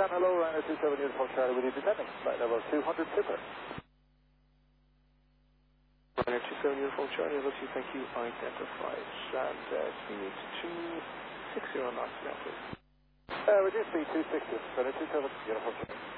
hello, Ryanair 27 Uniform Charlie, with you descending, flight level 200 super. Ryanair 27 Uniform Charlie, hello to you, thank you, identify, and CH 260 knots now, please. Reduce speed 260, Ryanair 27 Uniform Charlie.